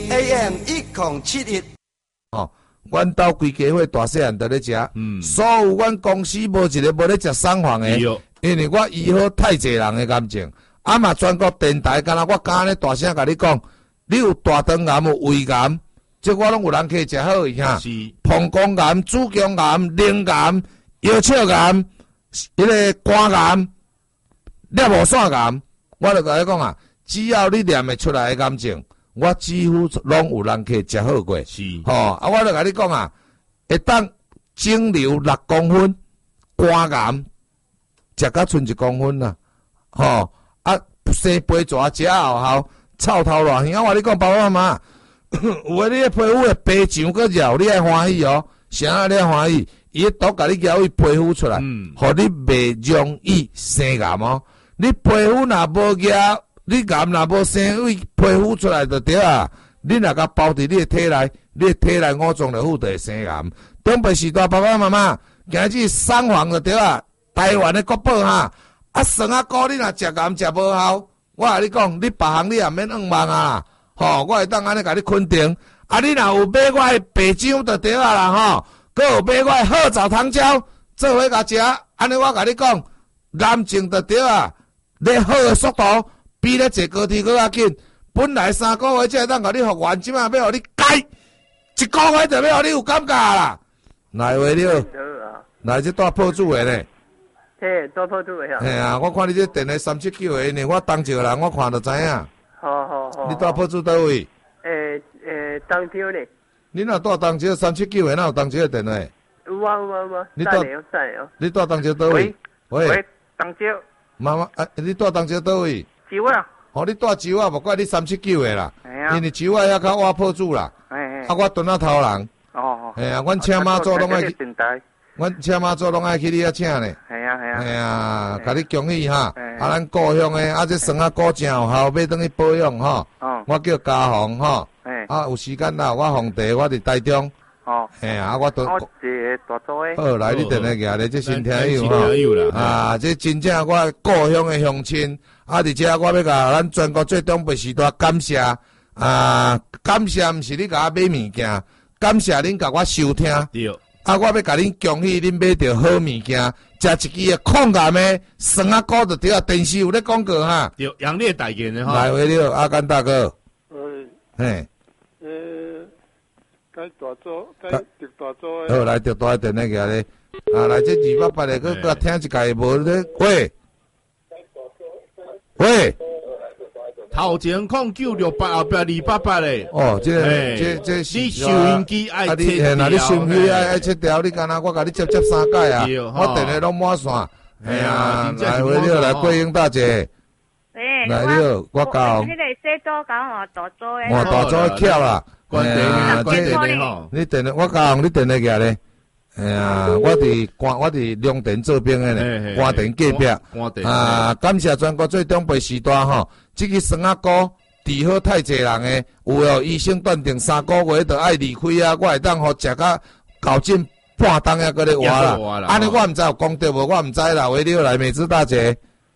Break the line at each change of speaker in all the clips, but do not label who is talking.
AM 1071。
哦，阮兜规家伙大细汉都咧食，所有阮公司无一个无咧食送饭的，因为我医好太济人的感情。啊嘛，全国电台，敢若我敢咧大声甲你讲，你有大肠癌、有胃癌，即我拢有人可以食好伊哈。膀胱癌、子宫癌、淋癌、腰鞘癌、迄个肝癌、尿无腺癌，我就甲你讲啊，只要你念会出来的癌症，我几乎拢有人可以食好过。是，啊，我就甲你讲啊，会当肿瘤6公分，肝癌食甲剩1公分啦，啊，生肥蛇食后效，臭头热香。我话你讲，爸爸妈妈，有诶，你诶皮肤会白上个绕，你爱欢喜哦。啥你爱欢喜？伊迄毒甲你咬伊皮肤出来，互你袂容易生癌哦。你皮肤若无咬，你癌若无生为皮肤出来就对啊。你若甲包伫你诶体内，你诶体内五脏六腑就会生癌。东北时代爸爸妈妈，今日送房就对啊。台湾诶国宝哈。啊，酸啊膏你若食癌食无效，我甲你讲，你别行你也免冤枉啊！我会当安尼甲你肯定。啊，你若有买我诶白姜就对啊啦搁有买我诶褐藻糖胶做伙甲食，安尼我甲你讲，癌症就对啊！你好诶速度比咧坐高铁搁较紧。本来3个月才会当甲你复原，即摆要互你改1个月就要互你有感觉啦。来话了，来这大破主诶呢？
嘿，多破主诶啊！
嘿啊，我看你这电话379个呢，我当着人我看就知影。
好。
你住破主倒位？
东桥呢？
你若住东桥379个，哪有东桥的电话？
有啊。你住？
你住东桥倒位？
喂，东桥。
妈妈，你住东桥倒位？
招啊！
你住招啊，无怪你379个啦。因为招啊遐较挖破主啦。啊，我蹲啊头人。阮请妈祖拢爱去。阮请妈祖拢爱去你遐请呢。系啊，甲你恭喜哈！啊，咱故乡诶，啊，这酸啊果真有效，买转去保养吼。我叫嘉宏吼。啊，有时间啦，我皇帝我伫台中。啊，我都。
大组诶。
好，来你电话举咧，这新听友吼。啊，这真正我故乡诶乡亲，啊，而且我要甲咱全国最东北时代感谢。啊，感谢毋是你甲我买物件，感谢恁甲我收听。对。啊！我要甲恁恭喜恁买到好物件，食一支诶抗癌诶酸啊膏就对啊。电视有咧广告哈。对，杨烈代言诶哈。来回了，阿甘大哥。嘿。该大组，该直大组诶。好，来直大电话个咧。啊，来这280个，佮听一届无咧。喂。头前0968后壁288咧。哦，这你收音机爱切掉。那你收音机爱切掉，你干那我甲你接3届啊？我电话拢满线。哎呀，来回了，来桂英大姐。来了，我教。
迄个小组讲换大组诶。
换大组巧啦。关电话，你电话我教你电话个咧。哎呀，我伫龙田这边诶咧，关田隔壁。啊，感谢全国最东北时代吼。这个酸啊膏治好太济人诶，有哦，医生断定3个月就爱离开啊，我会当互食甲搞进半冬啊，搁咧活啦。安尼我毋知有讲对无，我毋知啦。为了来美姿大姐，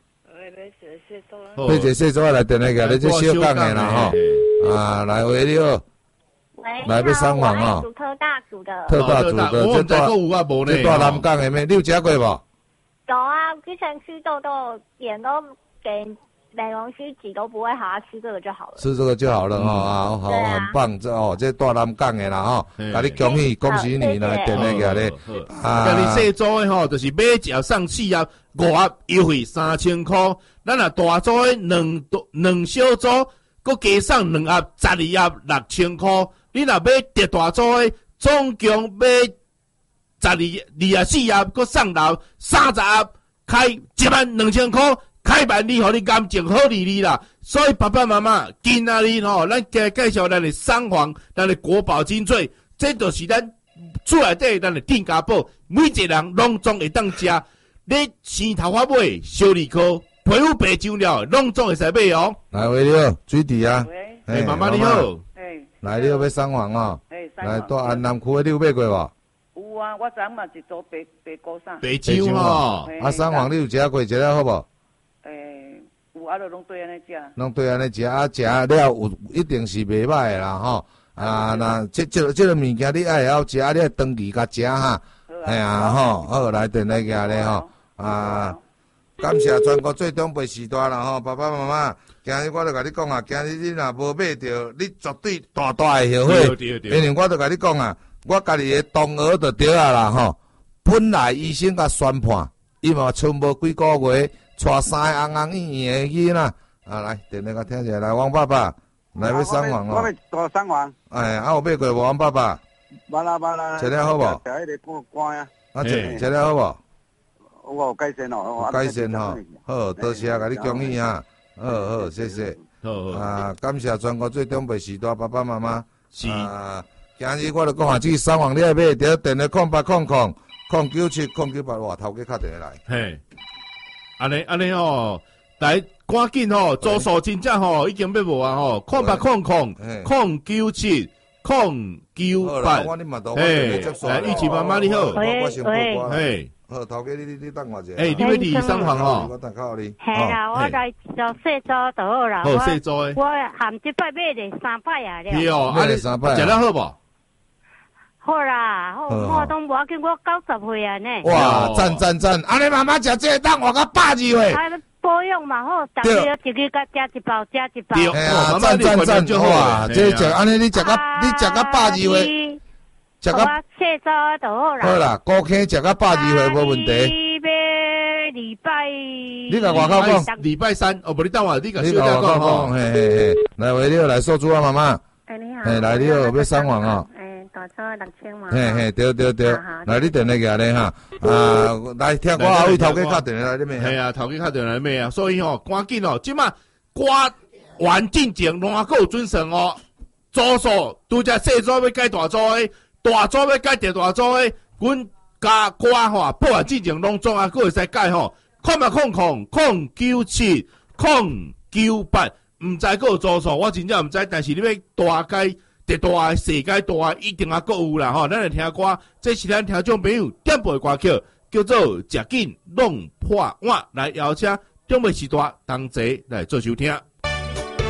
美姐谢祖来电话个，你这小讲诶啦吼。啊，来为了，来要送房哦。
特大组的，
这大南港诶咩？你有食过无？
有啊，之前去都点都给。美容师几都不会，好，吃这个就好了。吃这个就好了哈啊，好，很棒，这大南港的啦哈，甲你恭喜恭喜你啦，电话个咧。啊，你小组的吼，就是买一盒送4盒，5盒优惠3000块。咱若大组的两小组，搁加送2盒12盒6000块。你若买特大组的，总共买2盒4盒，搁送到30盒，开12000块。开办你互你感情好利利啦，所以爸爸妈妈今仔日吼，咱加介绍咱的商房，咱的国宝精粹，这就是咱厝内底咱的电家宝，每一个人拢总会当食。你生头发尾小儿科，皮肤白肿了，拢总会使买哦。来，喂你好，水弟啊，哎，妈妈你好，来你要商房哦，来到安南区的你有买过无？
有啊，我昨嘛一组白菇衫。
白酒吼，啊商房你有食过，食了好无？
有煮啊，就拢对安尼食。
拢对安尼食啊，食了有一定是袂歹啦吼。啊，那这个物件你爱晓食，你爱长期甲食哈。哎呀吼，好来电来个咧吼。啊，感谢全国最长辈时代啦吼，爸爸妈妈，今日我著甲你讲啊，今日你若无买着，你绝对大会后悔。因为我著甲你讲啊，我家己的同学就对啊啦吼。本来医生甲宣判，伊嘛剩无几个月，带3个红硬硬的囡仔。啊，来，电话甲听下来，王爸爸，来要送王哦。
我要大送王。
哎，啊有买过无，王爸爸？
捌啦。
食了好无？
食迄个肝啊。
啊，食了好无？
我有改善哦。
改善吼，好，多谢甲你恭喜哈。好，谢谢。
好。
啊，感谢全国最长辈时代爸爸妈妈。是。啊，今日我著讲下，这送王你爱买，着电话0800097098，哇，头家敲电话来。
嘿，安尼吼，来赶紧吼，组数真正吼已经要无啊吼，08000998。嘿，来，玉琪妈妈你好。
喂。
好，头家你等我一下。
你要离三房吼？
我等靠你。
系啦，我来做细组就好啦。
好，细组诶。
我含这摆买了3摆啊了。
是哦，啊你3摆。
食了好无？
好啦，我都无要紧，我90岁啊呢。
哇，赞！安尼妈妈食这当活到120岁。
保养嘛好，逐日一日甲食一包。
对，
啊，赞！哇，这食安尼你食到120岁。食到
细组就好啦。
好啦，高坑食到120岁无问题。
礼拜。
你甲外口讲，
礼拜3，哦，不，你等我，你甲小姐
讲吼。嘿，来为你好，来说主啊，妈妈。
你好。
来你好，要送王哦。
大车6000嘛。
嘿，对。来，你电话过来哈。啊，来听我后位头家敲电话来，你咩？
系啊，头家敲电话来咩啊？所以吼，赶紧哦，即马歌完进前还佫有准绳哦。组数拄则细组要改大组诶，大组要改大组诶，阮加歌吼，播完进前拢总啊，佫会使改吼。0970998，毋知佫有组数，我真正毋知，但是你要大改。第大世界大一定还佫有啦吼，咱来听歌，这是咱听众朋友点播歌曲，叫做《食紧弄破碗》，来邀请长辈时代同齐来做收听。